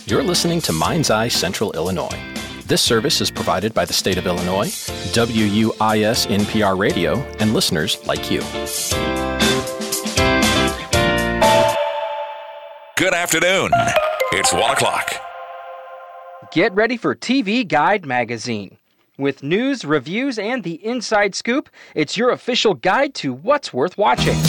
You're listening to Mind's Eye Central Illinois. This service is provided by the state of Illinois, WUIS NPR Radio, and listeners like you. Good afternoon. It's 1 o'clock. Get ready for TV Guide Magazine. With news, reviews, and the inside scoop, it's your official guide to what's worth watching.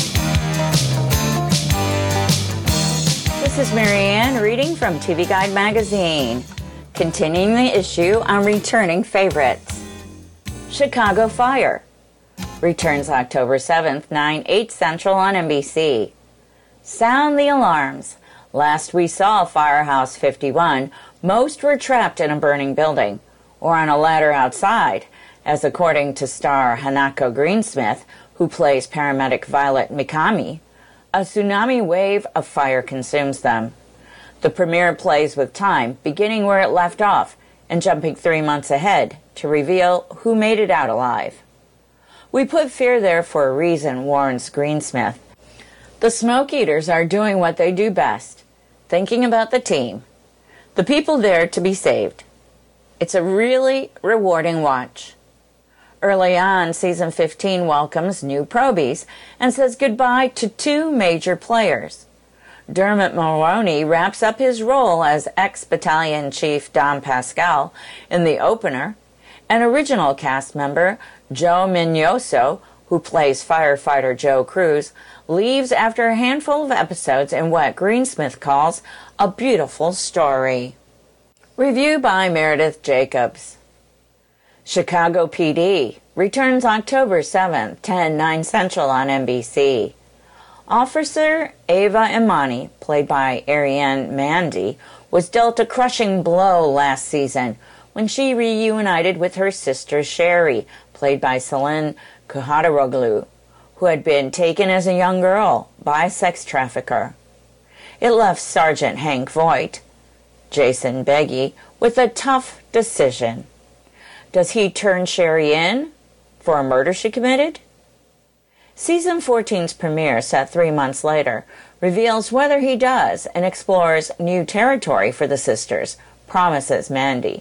This is Marianne reading from TV Guide Magazine, continuing the issue on returning favorites. Chicago Fire returns October 7th, 9/8 Central on NBC. Sound the alarms. Last we saw Firehouse 51, most were trapped in a burning building or on a ladder outside, as according to star Hanako Greensmith, who plays paramedic Violet Mikami, a tsunami wave of fire consumes them. The premiere plays with time, beginning where it left off and jumping 3 months ahead to reveal who made it out alive. We put fear there for a reason, warns Greensmith. The smoke eaters are doing what they do best, thinking about the team, the people there to be saved. It's a really rewarding watch. Early on, season 15 welcomes new probies and says goodbye to 2 major players. Dermot Mulroney wraps up his role as ex-battalion chief Dom Pascal in the opener, and original cast member Joe Mignoso, who plays firefighter Joe Cruz, leaves after a handful of episodes in what Greensmith calls a beautiful story. Review by Meredith Jacobs. Chicago PD returns October 7th, 10/9 Central on NBC. Officer Ava Imani, played by Ariane Mandy, was dealt a crushing blow last season when she reunited with her sister Sherry, played by Selin Kuhadaroglu, who had been taken as a young girl by a sex trafficker. It left Sergeant Hank Voight, Jason Beggy, with a tough decision. Does he turn Sherry in for a murder she committed? Season 14's premiere, set 3 months later, reveals whether he does and explores new territory for the sisters, promises Mandy.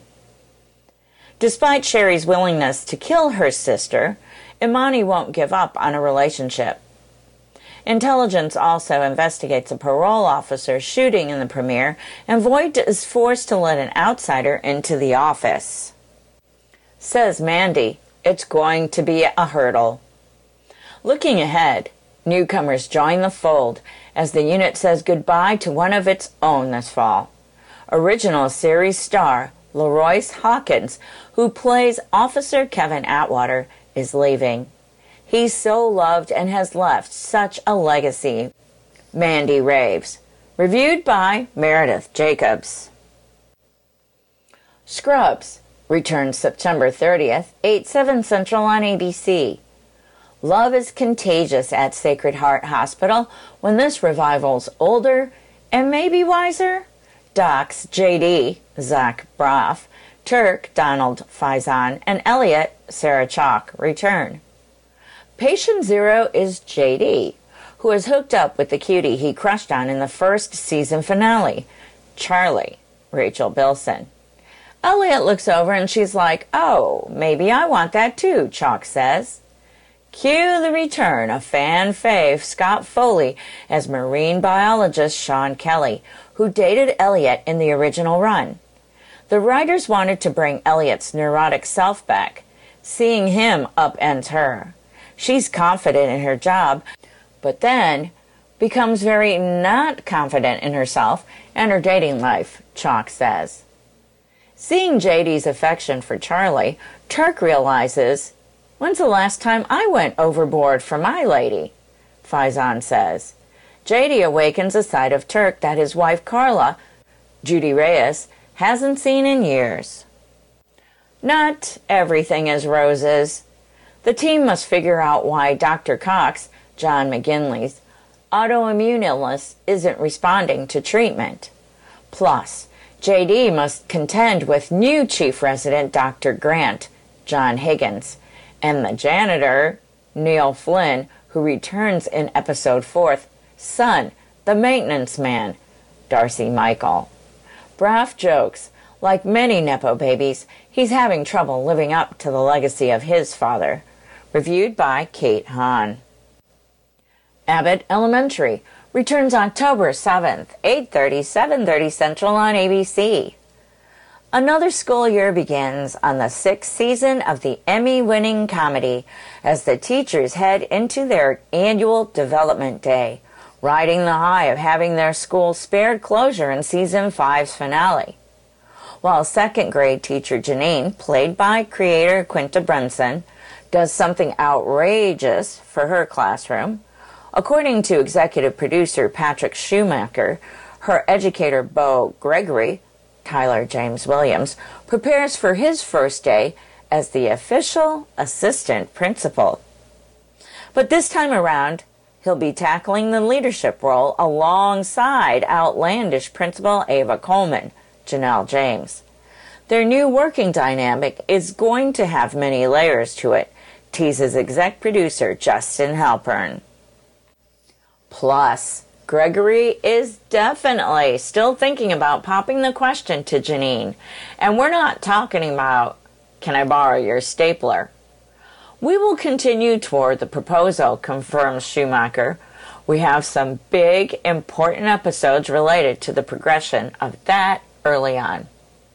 Despite Sherry's willingness to kill her sister, Imani won't give up on a relationship. Intelligence also investigates a parole officer shooting in the premiere, and Voight is forced to let an outsider into the office. Says Mandy, it's going to be a hurdle. Looking ahead, newcomers join the fold as the unit says goodbye to one of its own this fall. Original series star LaRoyce Hawkins, who plays Officer Kevin Atwater, is leaving. He's so loved and has left such a legacy. Mandy raves. Reviewed by Meredith Jacobs. Scrubs returns September 30th, 8/7 Central on ABC. Love is contagious at Sacred Heart Hospital when this revival's older and maybe wiser docs JD, Zach Braff, Turk, Donald Faison, and Elliot, Sarah Chalk, return. Patient zero is JD, who is hooked up with the cutie he crushed on in the first season finale, Charlie, Rachel Bilson. Elliot looks over and she's like, oh, maybe I want that too, Chalk says. Cue the return of fan fave Scott Foley as marine biologist Sean Kelly, who dated Elliot in the original run. The writers wanted to bring Elliot's neurotic self back. Seeing him upends her. She's confident in her job, but then becomes very not confident in herself and her dating life, Chalk says. Seeing JD's affection for Charlie, Turk realizes, when's the last time I went overboard for my lady? Faison says. JD awakens a side of Turk that his wife Carla, Judy Reyes, hasn't seen in years. Not everything is roses. The team must figure out why Dr. Cox, John McGinley's, autoimmune illness isn't responding to treatment. Plus, JD must contend with new chief resident Dr. Grant, John Higgins, and the janitor, Neil Flynn, who returns in episode 4, son, the maintenance man, Darcy Michael. Braff jokes, like many Nepo babies, he's having trouble living up to the legacy of his father. Reviewed by Kate Hahn. Abbott Elementary returns October 7th, 8:30, 7:30 Central on ABC. Another school year begins on the 6th season of the Emmy-winning comedy as the teachers head into their annual development day, riding the high of having their school spared closure in Season 5's finale. While second grade teacher Janine, played by creator Quinta Brunson, does something outrageous for her classroom, according to executive producer Patrick Schumacher, her educator Bo Gregory, Tyler James Williams, prepares for his first day as the official assistant principal. But this time around, he'll be tackling the leadership role alongside outlandish Principal Ava Coleman, Janelle James. Their new working dynamic is going to have many layers to it, teases exec producer Justin Halpern. Plus, Gregory is definitely still thinking about popping the question to Janine, and we're not talking about, can I borrow your stapler? We will continue toward the proposal, confirms Schumacher. We have some big, important episodes related to the progression of that early on.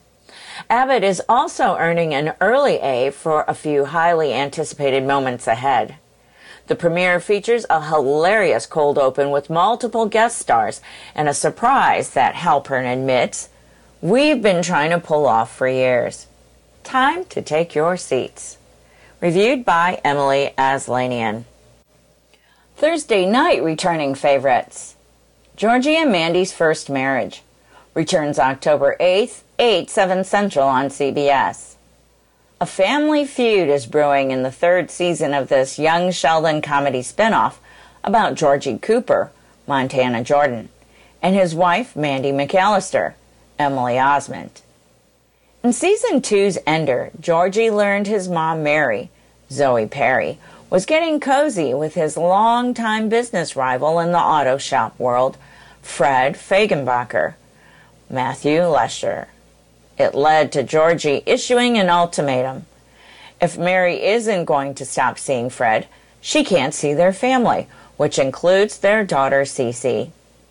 Abbott is also earning an early A for a few highly anticipated moments ahead. The premiere features a hilarious cold open with multiple guest stars and a surprise that Halpern admits we've been trying to pull off for years. Time to take your seats. Reviewed by Emily Aslanian. Thursday night returning favorites. Georgie and Mandy's First Marriage returns October 8th, 8/7 Central on CBS. A family feud is brewing in the third season of this Young Sheldon comedy spinoff about Georgie Cooper, Montana Jordan, and his wife, Mandy McAllister, Emily Osment. In Season 2's ender, Georgie learned his mom, Mary, Zoe Perry, was getting cozy with his longtime business rival in the auto shop world, Fred Fagenbacher, Matthew Lesher. It led to Georgie issuing an ultimatum. If Mary isn't going to stop seeing Fred, she can't see their family, which includes their daughter Cece.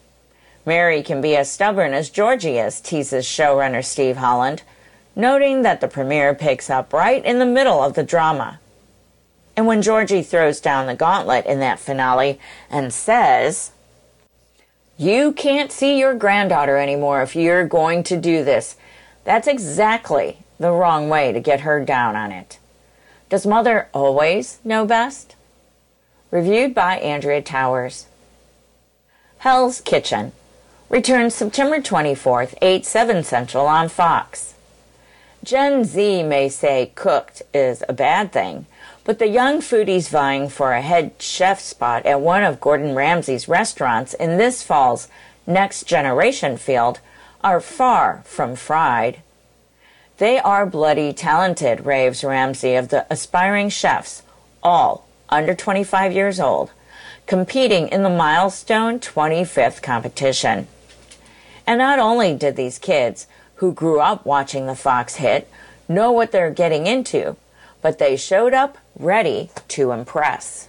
Mary can be as stubborn as Georgie is, teases showrunner Steve Holland, noting that the premiere picks up right in the middle of the drama. And when Georgie throws down the gauntlet in that finale and says, "You can't see your granddaughter anymore if you're going to do this," that's exactly the wrong way to get her down on it. Does Mother always know best? Reviewed by Andrea Towers. Hell's Kitchen returns September 24th, 8/7 Central on Fox. Gen Z may say cooked is a bad thing, but the young foodies vying for a head chef spot at one of Gordon Ramsay's restaurants in this fall's Next Generation field are far from fried. They are bloody talented, raves Ramsay of the aspiring chefs, all under 25 years old, competing in the milestone 25th competition. And not only did these kids, who grew up watching the Fox hit, know what they're getting into, but they showed up ready to impress.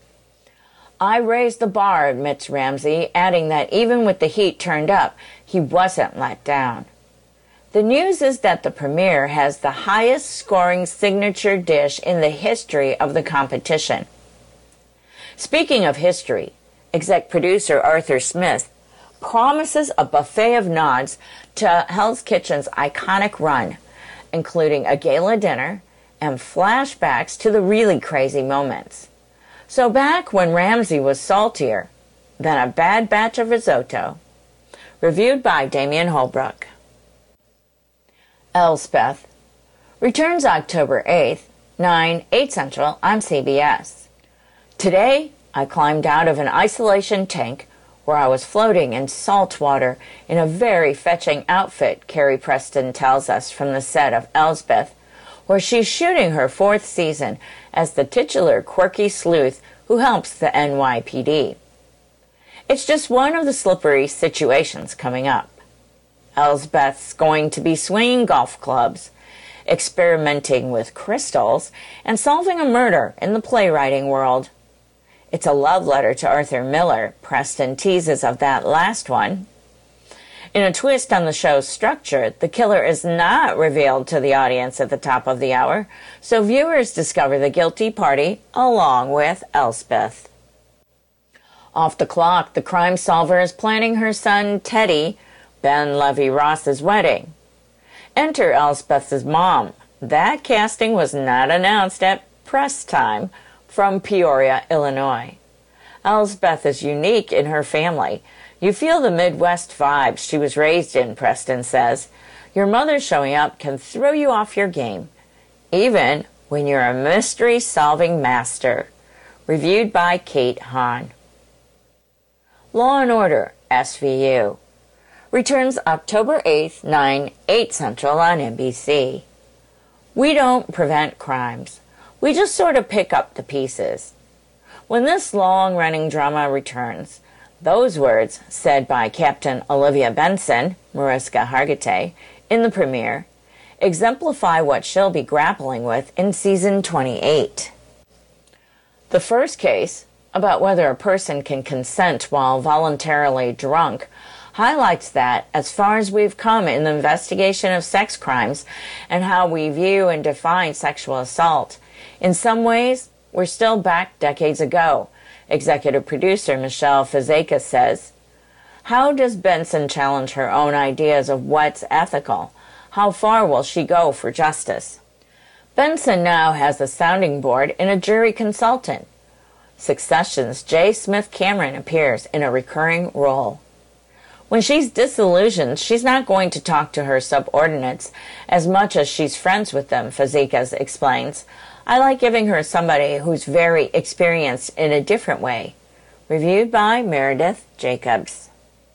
I raised the bar, admits Ramsay, adding that even with the heat turned up, he wasn't let down. The news is that the premiere has the highest scoring signature dish in the history of the competition. Speaking of history, exec producer Arthur Smith promises a buffet of nods to Hell's Kitchen's iconic run, including a gala dinner and flashbacks to the really crazy moments. So back when Ramsay was saltier than a bad batch of risotto. Reviewed by Damian Holbrook. Elsbeth returns October 8th, 9/8 Central on CBS. Today, I climbed out of an isolation tank where I was floating in salt water in a very fetching outfit, Carrie Preston tells us from the set of Elsbeth, where she's shooting her 4th season as the titular quirky sleuth who helps the NYPD. It's just one of the slippery situations coming up. Elsbeth's going to be swinging golf clubs, experimenting with crystals, and solving a murder in the playwriting world. It's a love letter to Arthur Miller. Preston teases of that last one. In a twist on the show's structure, the killer is not revealed to the audience at the top of the hour, so viewers discover the guilty party along with Elsbeth. Off the clock, the crime solver is planning her son Teddy, Ben Levy Ross's wedding. Enter Elsbeth's mom. That casting was not announced at press time from Peoria, Illinois. Elsbeth is unique in her family. You feel the Midwest vibes she was raised in, Preston says. Your mother showing up can throw you off your game, even when you're a mystery-solving master. Reviewed by Kate Hahn. Law & Order, SVU. Returns October 8th, 8 Central on NBC. We don't prevent crimes. We just sort of pick up the pieces. When this long-running drama returns, those words, said by Captain Olivia Benson, Mariska Hargitay, in the premiere, exemplify what she'll be grappling with in season 28. The first case, about whether a person can consent while voluntarily drunk, highlights that as far as we've come in the investigation of sex crimes and how we view and define sexual assault, in some ways, we're still back decades ago. Executive producer Michelle Fazekas says, how does Benson challenge her own ideas of what's ethical? How far will she go for justice? Benson now has a sounding board in a jury consultant. Succession's J. Smith Cameron appears in a recurring role. When she's disillusioned, she's not going to talk to her subordinates as much as she's friends with them, Fazekas explains. I like giving her somebody who's very experienced in a different way. Reviewed by Meredith Jacobs.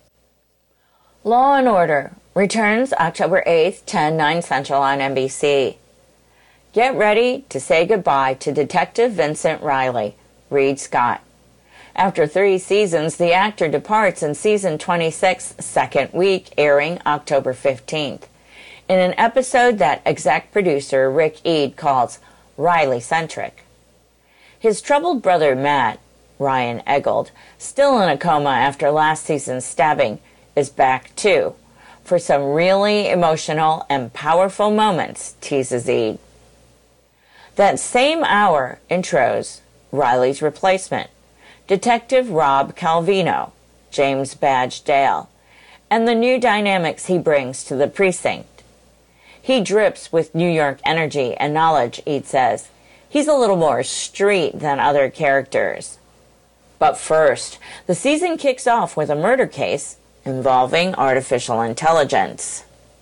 Law & Order returns October 8th, 9 Central on NBC. Get ready to say goodbye to Detective Vincent Riley, Reed Scott. After 3 seasons, the actor departs in season 26's second week, airing October 15th. In an episode that exec producer Rick Eade calls Riley-centric. His troubled brother Matt, Ryan Eggold, still in a coma after last season's stabbing, is back too, for some really emotional and powerful moments, teases Eade. That same hour intros Riley's replacement, Detective Rob Calvino, James Badge Dale, and the new dynamics he brings to the precinct. He drips with New York energy and knowledge, Eade says. He's a little more street than other characters. But first, the season kicks off with a murder case involving artificial intelligence.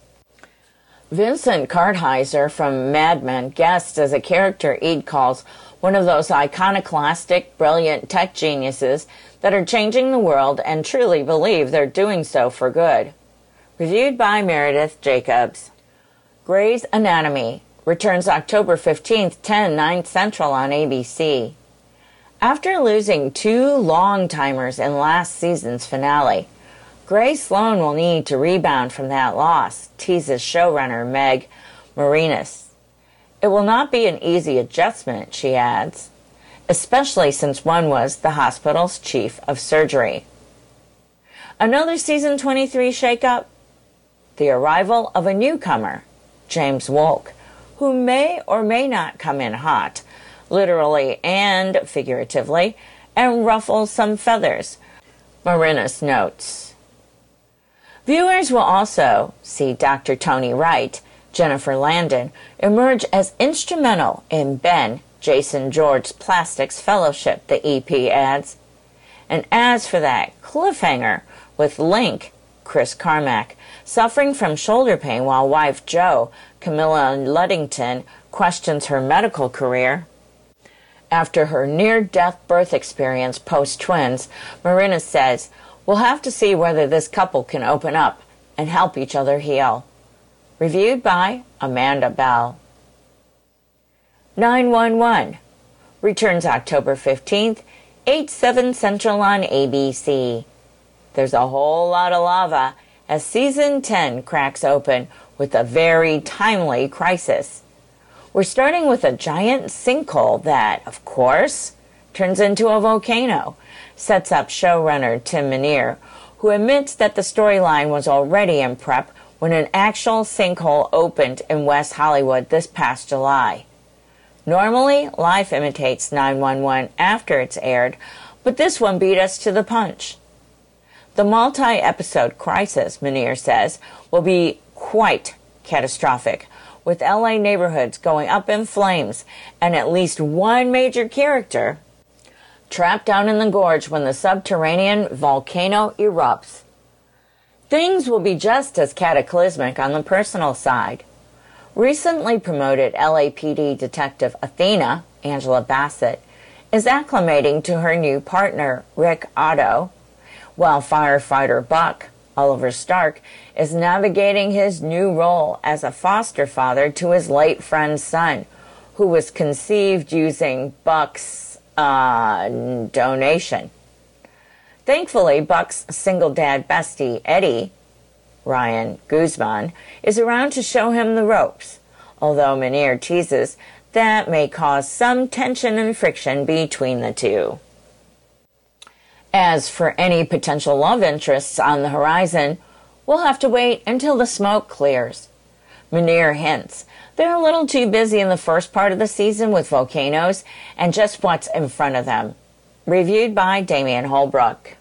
Vincent Kartheiser from Mad Men guests as a character Eade calls one of those iconoclastic, brilliant tech geniuses that are changing the world and truly believe they're doing so for good. Reviewed by Meredith Jacobs. Grey's Anatomy returns October 15th, 9 Central on ABC. After losing 2 long-timers in last season's finale, Grey Sloan will need to rebound from that loss, teases showrunner Meg Marinas. It will not be an easy adjustment, she adds, especially since one was the hospital's chief of surgery. Another season 23 shakeup? The arrival of a newcomer, James Wolk, who may or may not come in hot, literally and figuratively, and ruffle some feathers, Marinas notes. Viewers will also see Dr. Tony Wright, Jennifer Landon, emerge as instrumental in Ben Jason George Plastics Fellowship, the EP adds. And as for that cliffhanger with Link, Chris Carmack, suffering from shoulder pain while wife Jo, Camilla Luddington, questions her medical career. After her near-death birth experience post-twins, Marina says, we'll have to see whether this couple can open up and help each other heal. Reviewed by Amanda Bell. 911 returns October 15th, 8/7 Central on ABC. There's a whole lot of lava as Season 10 cracks open with a very timely crisis. We're starting with a giant sinkhole that, of course, turns into a volcano, sets up showrunner Tim Minear, who admits that the storyline was already in prep when an actual sinkhole opened in West Hollywood this past July. Normally, life imitates 911 after it's aired, but this one beat us to the punch. The multi-episode crisis, Minear says, will be quite catastrophic, with LA neighborhoods going up in flames and at least one major character trapped down in the gorge when the subterranean volcano erupts. Things will be just as cataclysmic on the personal side. Recently promoted LAPD detective Athena, Angela Bassett, is acclimating to her new partner, Rick Otto, while firefighter Buck, Oliver Stark, is navigating his new role as a foster father to his late friend's son, who was conceived using Buck's donation. Thankfully, Buck's single dad bestie, Eddie, Ryan Guzman, is around to show him the ropes, although Minear teases that may cause some tension and friction between the two. As for any potential love interests on the horizon, we'll have to wait until the smoke clears. Minear hints they're a little too busy in the first part of the season with volcanoes and just what's in front of them. Reviewed by Damian Holbrook.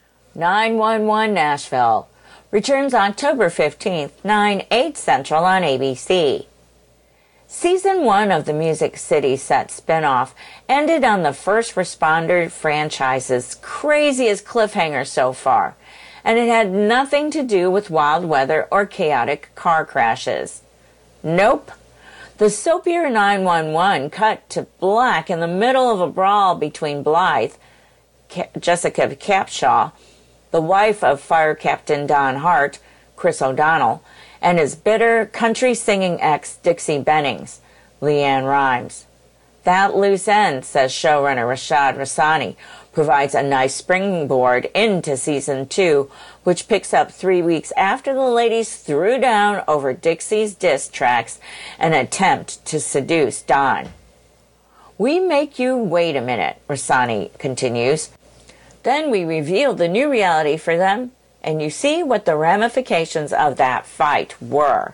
911 Nashville returns October 15th, 9/8 Central on ABC. Season 1 of the Music City set spinoff ended on the First Responder franchise's craziest cliffhanger so far, and it had nothing to do with wild weather or chaotic car crashes. Nope. The soapier 911 cut to black in the middle of a brawl between Blythe, Jessica Capshaw, the wife of Fire Captain Don Hart, Chris O'Donnell, and his bitter country-singing ex, Dixie Bennings, Leanne Rimes. That loose end, says showrunner Rashad Rassani, provides a nice springboard into Season 2, which picks up 3 weeks after the ladies threw down over Dixie's diss tracks and attempt to seduce Don. We make you wait a minute, Rassani continues. Then we reveal the new reality for them, and you see what the ramifications of that fight were.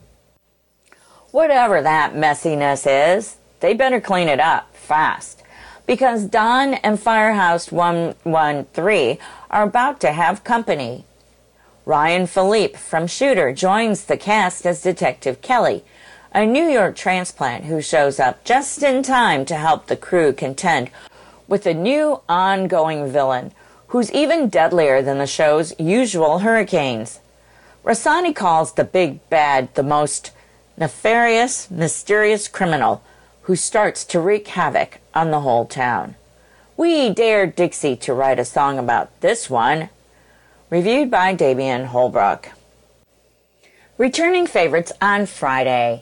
Whatever that messiness is, they better clean it up fast, because Don and Firehouse 113 are about to have company. Ryan Philippe from Shooter joins the cast as Detective Kelly, a New York transplant who shows up just in time to help the crew contend with a new ongoing villain who's even deadlier than the show's usual hurricanes. Rassani calls the big bad the most nefarious, mysterious criminal who starts to wreak havoc on the whole town. We dared Dixie to write a song about this one. Reviewed by Damian Holbrook. Returning favorites on Friday.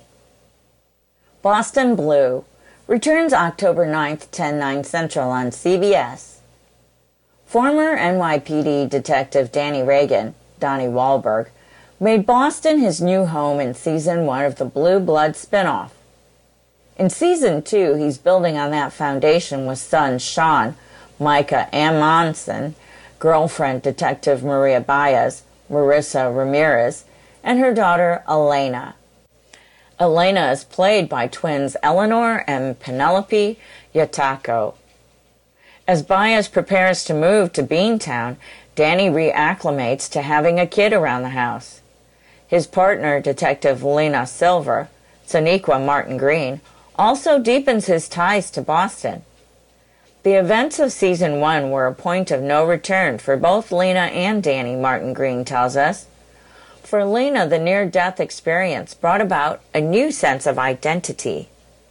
Boston Blue returns October 9th, 10/9 Central on CBS. Former NYPD detective Danny Reagan, Donnie Wahlberg, made Boston his new home in Season 1 of the Blue Blood spinoff. In Season 2, he's building on that foundation with sons Sean, Micah Amundsen, girlfriend Detective Maria Baez, Marissa Ramirez, and her daughter Elena. Elena is played by twins Eleanor and Penelope Yatako. As Baez prepares to move to Beantown, Danny reacclimates to having a kid around the house. His partner, Detective Lena Silver, Sonequa Martin Green, also deepens his ties to Boston. The events of Season 1 were a point of no return for both Lena and Danny, Martin Green tells us. For Lena, the near-death experience brought about a new sense of identity.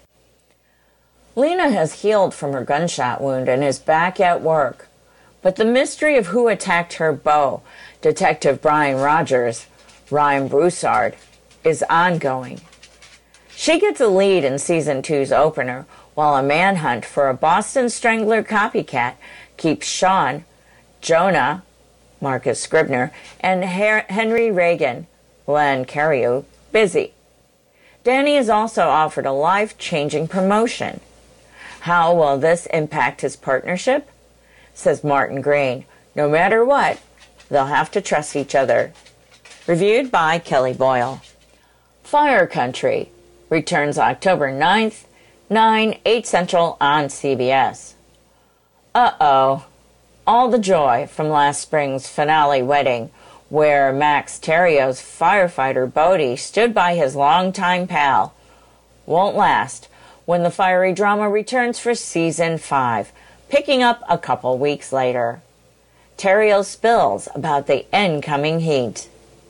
Lena has healed from her gunshot wound and is back at work. But the mystery of who attacked her beau, Detective Brian Rogers, Ryan Broussard, is ongoing. She gets a lead in Season 2's opener, while a manhunt for a Boston Strangler copycat keeps Sean, Jonah, Marcus Scribner, and Henry Reagan, Len Cariou, busy. Danny is also offered a life-changing promotion. How will this impact his partnership? Says Martin Green. No matter what, they'll have to trust each other. Reviewed by Kelly Boyle. Fire Country returns October 9th, 8 Central on CBS. Uh-oh. All the joy from last spring's finale wedding, where Max Terrio's firefighter Bodie stood by his longtime pal, won't last when the fiery drama returns for Season 5, picking up a couple weeks later. Terrio spills about the incoming heat.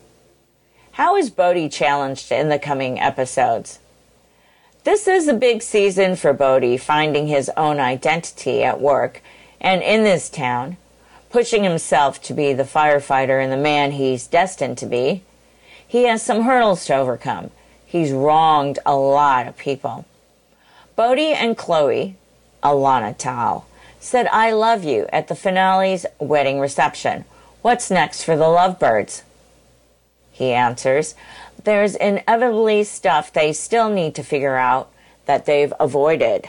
How is Bodie challenged in the coming episodes? This is a big season for Bodie, finding his own identity at work and in this town, pushing himself to be the firefighter and the man he's destined to be. He has some hurdles to overcome. He's wronged a lot of people. Bodie and Chloe, Alana Tal, said "I love you" at the finale's wedding reception. What's next for the Lovebirds? He answers, there's inevitably stuff they still need to figure out that they've avoided.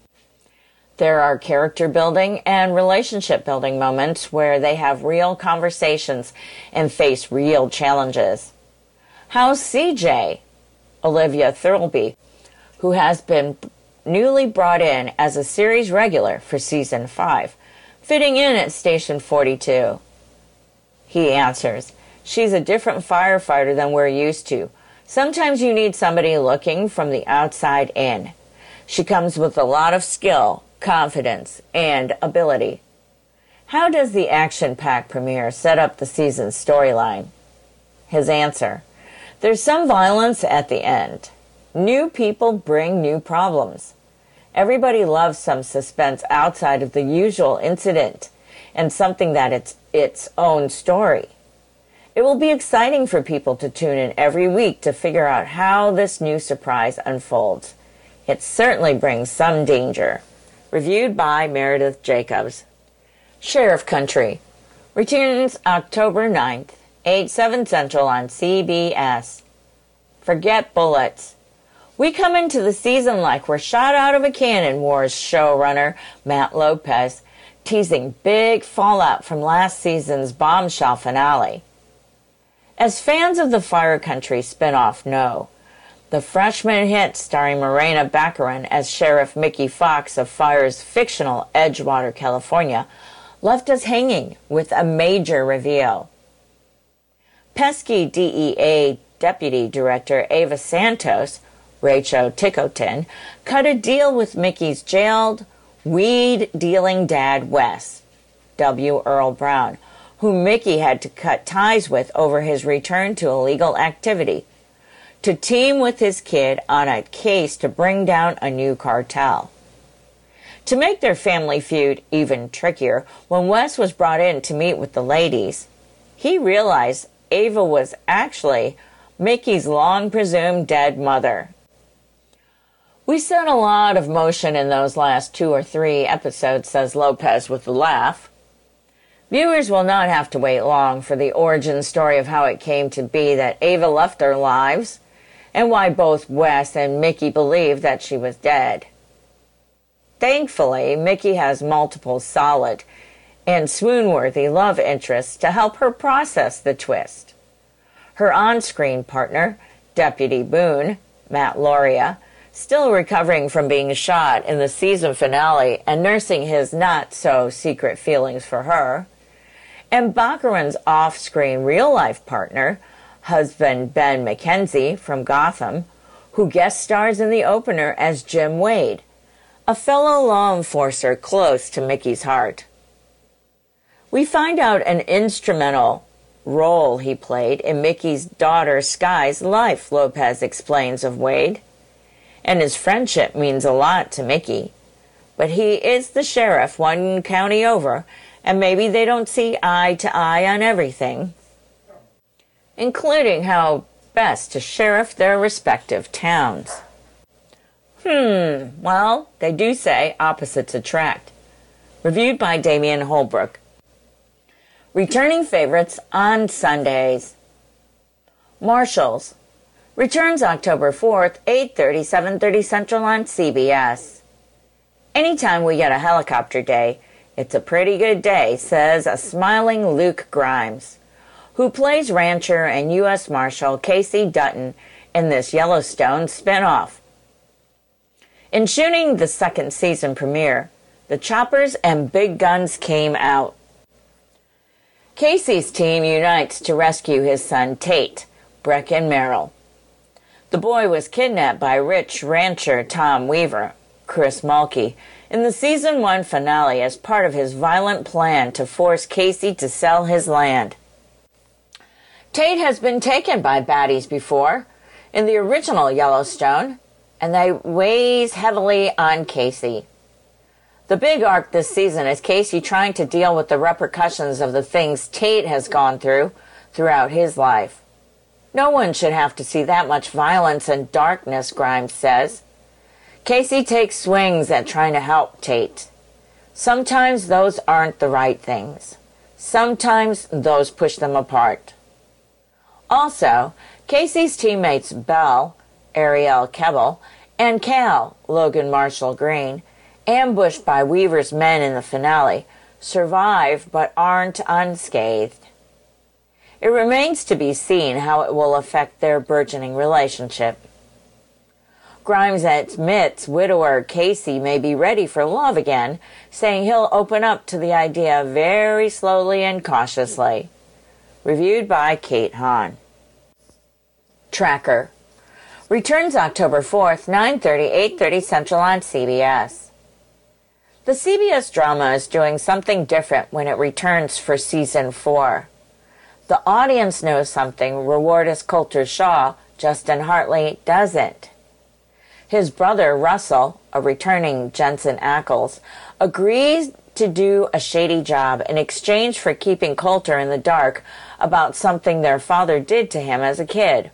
There are character building and relationship building moments where they have real conversations and face real challenges. How's CJ? Olivia Thirlby, who has been newly brought in as a series regular for Season 5, fitting in at Station 42. He answers, she's a different firefighter than we're used to. Sometimes you need somebody looking from the outside in. She comes with a lot of skill, confidence, and ability. How does the action-packed premiere set up the season's storyline? His answer, there's some violence at the end. New people bring new problems. Everybody loves some suspense outside of the usual incident and something that it's its own story. It will be exciting for people to tune in every week to figure out how this new surprise unfolds. It certainly brings some danger. Reviewed by Meredith Jacobs. Sheriff Country returns October 9th, 8/7 Central on CBS. Forget bullets. We come into the season like we're shot out of a cannon, war's showrunner Matt Lopez, teasing big fallout from last season's bombshell finale. As fans of the Fire Country spinoff know, the freshman hit starring Morena Baccarin as Sheriff Mickey Fox of Fire's fictional Edgewater, California, left us hanging with a major reveal. Pesky DEA Deputy Director Ava Santos, Rachel Ticotin, cut a deal with Mickey's jailed, weed-dealing dad, Wes, W. Earl Brown, whom Mickey had to cut ties with over his return to illegal activity, to team with his kid on a case to bring down a new cartel. To make their family feud even trickier, when Wes was brought in to meet with the ladies, he realized Ava was actually Mickey's long-presumed dead mother. We set a lot of motion in those last 2 or 3 episodes, says Lopez with a laugh. Viewers will not have to wait long for the origin story of how it came to be that Ava left their lives and why both Wes and Mickey believed that she was dead. Thankfully, Mickey has multiple solid and swoon-worthy love interests to help her process the twist. Her on-screen partner, Deputy Boone, Matt Lauria, still recovering from being shot in the season finale and nursing his not-so-secret feelings for her, and Baccarin's off-screen real-life partner, husband Ben McKenzie from Gotham, who guest stars in the opener as Jim Wade, a fellow law enforcer close to Mickey's heart. We find out an instrumental role he played in Mickey's daughter Sky's life, Lopez explains of Wade, and his friendship means a lot to Mickey. But he is the sheriff one county over, and maybe they don't see eye to eye on everything, including how best to sheriff their respective towns. Well, they do say opposites attract. Reviewed by Damian Holbrook. Returning favorites on Sundays. Marshals returns October 4th, 8:30, 7:30 Central on CBS. Anytime we get a helicopter day, it's a pretty good day, says a smiling Luke Grimes, who plays rancher and U.S. Marshal Casey Dutton in this Yellowstone spinoff. In shooting the second season premiere, the choppers and big guns came out. Casey's team unites to rescue his son Tate, Brecken Merrill. The boy was kidnapped by rich rancher Tom Weaver, Chris Mulkey, in the season 1 finale as part of his violent plan to force Casey to sell his land. Tate has been taken by baddies before, in the original Yellowstone, and that weighs heavily on Casey. The big arc this season is Casey trying to deal with the repercussions of the things Tate has gone through throughout his life. No one should have to see that much violence and darkness, Grimes says. Casey takes swings at trying to help Tate. Sometimes those aren't the right things. Sometimes those push them apart. Also, Casey's teammates Belle, Ariel Kebble, and Cal, Logan Marshall Green, ambushed by Weaver's men in the finale, survive but aren't unscathed. It remains to be seen how it will affect their burgeoning relationship. Grimes admits widower Casey may be ready for love again, saying he'll open up to the idea very slowly and cautiously. Reviewed by Kate Hahn. Tracker returns October 4th, 9:30, 8:30 Central on CBS. The CBS drama is doing something different when it returns for Season 4. The audience knows something Rewardus Coulter Shaw, Justin Hartley, doesn't. His brother, Russell, a returning Jensen Ackles, agrees to do a shady job in exchange for keeping Coulter in the dark about something their father did to him as a kid.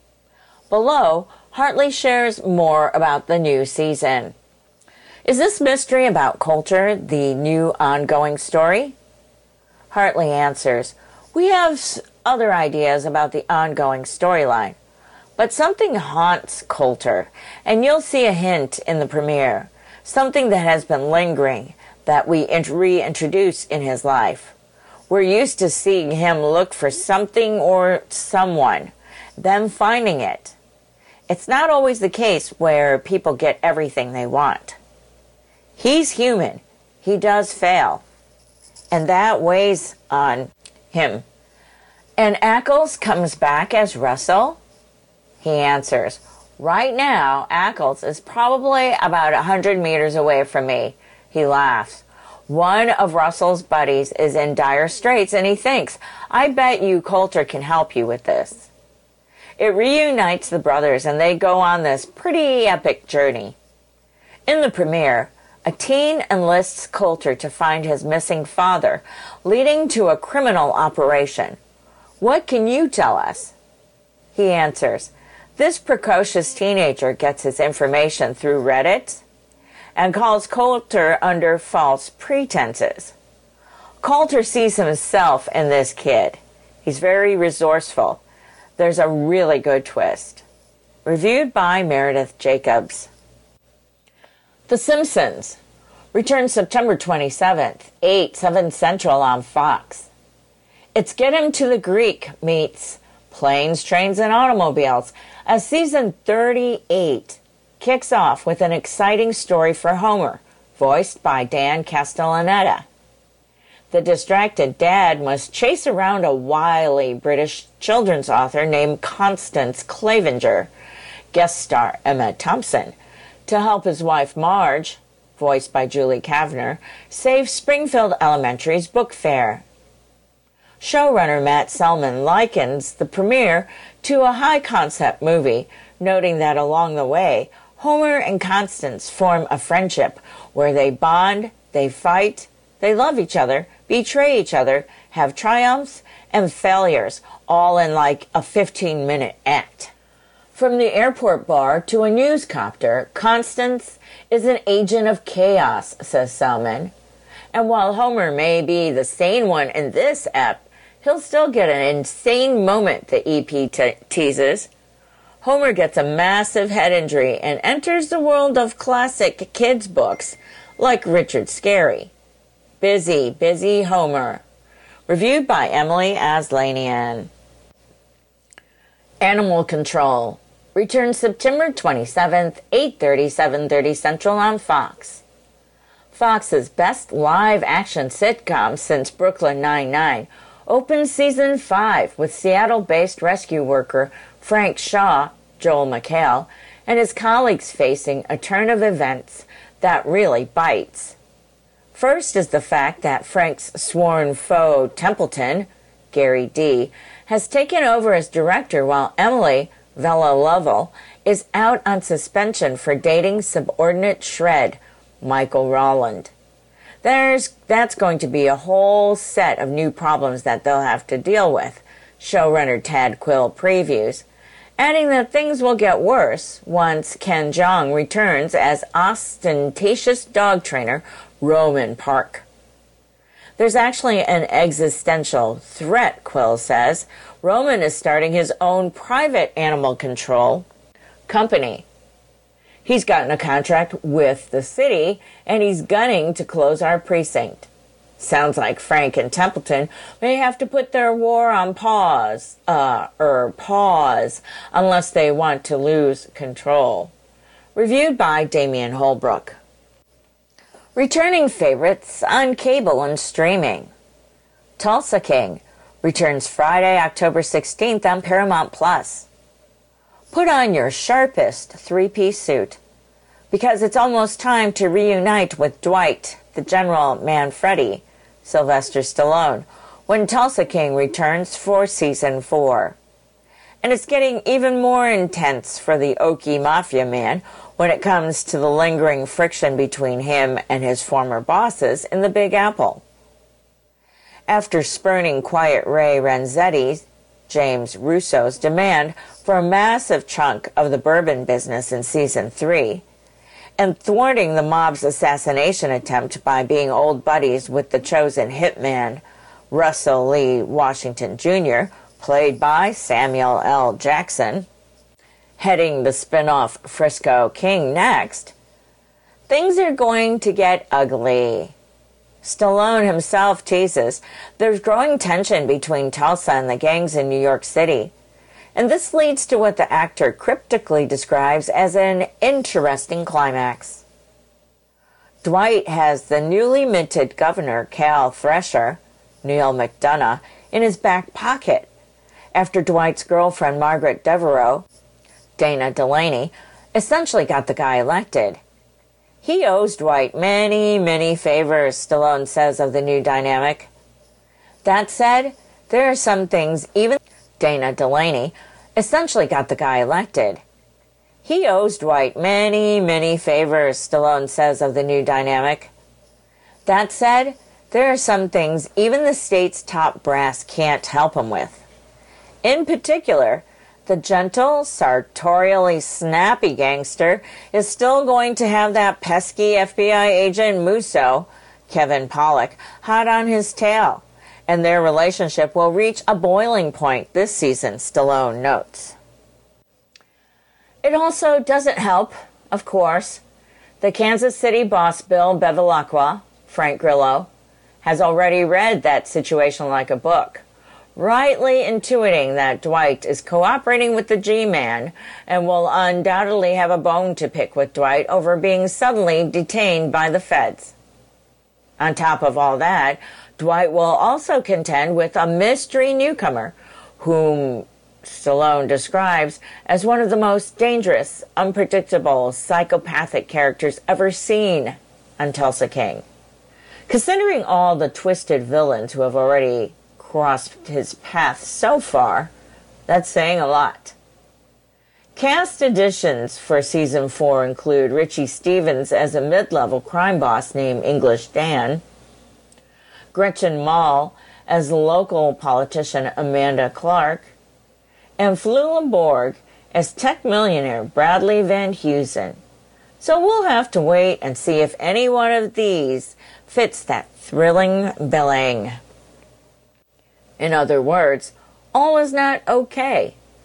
Below, Hartley shares more about the new season. Is this mystery about Coulter the new ongoing story? Hartley answers, we have other ideas about the ongoing storyline, but something haunts Coulter, and you'll see a hint in the premiere, something that has been lingering that we reintroduce in his life. We're used to seeing him look for something or someone, them finding it. It's not always the case where people get everything they want. He's human. He does fail. And that weighs on him. And Ackles comes back as Russell? He answers, right now, Ackles is probably about 100 meters away from me. He laughs. One of Russell's buddies is in dire straits, and he thinks, I bet you Coulter can help you with this. It reunites the brothers, and they go on this pretty epic journey. In the premiere, a teen enlists Coulter to find his missing father, leading to a criminal operation. What can you tell us? He answers, this precocious teenager gets his information through Reddit and calls Coulter under false pretenses. Coulter sees himself in this kid. He's very resourceful. There's a really good twist. Reviewed by Meredith Jacobs. The Simpsons returns September 27th, 7 Central on Fox. It's Get Him to the Greek meets Planes, Trains, and Automobiles as season 38 kicks off with an exciting story for Homer, voiced by Dan Castellaneta. The distracted dad must chase around a wily British children's author named Constance Clavinger, guest star Emma Thompson, to help his wife Marge, voiced by Julie Kavner, save Springfield Elementary's book fair. Showrunner Matt Selman likens the premiere to a high-concept movie, noting that along the way, Homer and Constance form a friendship where they bond, they fight, they love each other, betray each other, have triumphs and failures, all in like a 15-minute act. From the airport bar to a newscopter, Constance is an agent of chaos, says Selman. And while Homer may be the sane one in this ep, he'll still get an insane moment, the EP teases. Homer gets a massive head injury and enters the world of classic kids' books, like Richard Scarry. Busy, busy Homer. Reviewed by Emily Aslanian. Animal Control returns September 27th, 8:30, 7:30 Central on Fox. Fox's best live-action sitcom since Brooklyn Nine-Nine opens season 5 with Seattle-based rescue worker Frank Shaw, Joel McHale, and his colleagues facing a turn of events that really bites. First is the fact that Frank's sworn foe, Templeton, Gary D., has taken over as director while Emily, Vella Lovell, is out on suspension for dating subordinate shred, Michael Rowland. That's going to be a whole set of new problems that they'll have to deal with, showrunner Tad Quill previews, adding that things will get worse once Ken Jeong returns as ostentatious dog trainer Roman Park. There's actually an existential threat, Quill says. Roman is starting his own private animal control company. He's gotten a contract with the city, and he's gunning to close our precinct. Sounds like Frank and Templeton may have to put their war on pause, unless they want to lose control. Reviewed by Damian Holbrook. Returning favorites on cable and streaming. Tulsa King returns Friday, October 16th on Paramount+. Put on your sharpest three-piece suit, because it's almost time to reunite with Dwight, the General Manfredi, Sylvester Stallone, when Tulsa King returns for season 4. And it's getting even more intense for the Okie Mafia man when it comes to the lingering friction between him and his former bosses in the Big Apple. After spurning Quiet Ray Renzetti's, James Russo's demand for a massive chunk of the bourbon business in season 3, and thwarting the mob's assassination attempt by being old buddies with the chosen hitman, Russell Lee Washington Jr., played by Samuel L. Jackson, heading the spin-off Frisco King next, things are going to get ugly. Stallone himself teases there's growing tension between Tulsa and the gangs in New York City, and this leads to what the actor cryptically describes as an interesting climax. Dwight has the newly minted governor, Cal Thresher, Neil McDonough, in his back pocket after Dwight's girlfriend, Margaret Devereaux, Dana Delaney, essentially got the guy elected. He owes Dwight many, many favors, Stallone says of the new dynamic. That said, there are some things even Dana Delaney essentially got the guy elected. He owes Dwight many, many favors, Stallone says of the new dynamic. That said, there are some things even the state's top brass can't help him with. In particular, the gentle, sartorially snappy gangster is still going to have that pesky FBI agent Musso, Kevin Pollak, hot on his tail, and their relationship will reach a boiling point this season, Stallone notes. It also doesn't help, of course. The Kansas City boss Bill Bevilacqua, Frank Grillo, has already read That Situation Like a Book, rightly intuiting that Dwight is cooperating with the G-Man and will undoubtedly have a bone to pick with Dwight over being suddenly detained by the feds. On top of all that, Dwight will also contend with a mystery newcomer, whom Stallone describes as one of the most dangerous, unpredictable, psychopathic characters ever seen on Tulsa King. Considering all the twisted villains who have already crossed his path so far, that's saying a lot. Cast additions for season 4 include Richie Stevens as a mid-level crime boss named English Dan, Gretchen Mol as local politician Amanda Clark, and Flula Borg as tech millionaire Bradley Van Heusen. So we'll have to wait and see if any one of these fits that thrilling billing. In other words, all is not okay.